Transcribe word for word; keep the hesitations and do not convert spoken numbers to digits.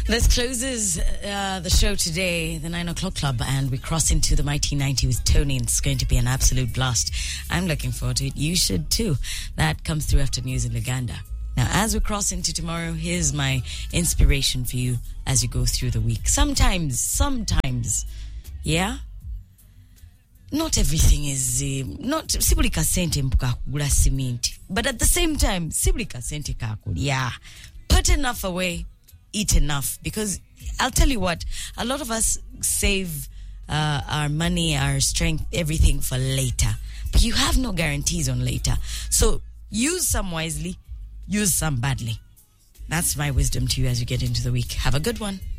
This closes uh, the show today, the nine o'clock club, and we cross into the mighty ninety with Tony, and it's going to be an absolute blast. I'm looking forward to it. You should too. That comes through after news in Uganda. Now, as we cross into tomorrow, here's my inspiration for you as you go through the week. Sometimes, sometimes, yeah, not everything is uh, not sibuli kasente mpuka kugula cement, but at the same time, sibuli kasente kakuli. Yeah, put enough away. Eat enough, because I'll tell you what, a lot of us save uh, our money, our strength, everything for later, but you have no guarantees on later. So use some wisely, use some badly. That's my wisdom to you as you get into the week. Have a good one.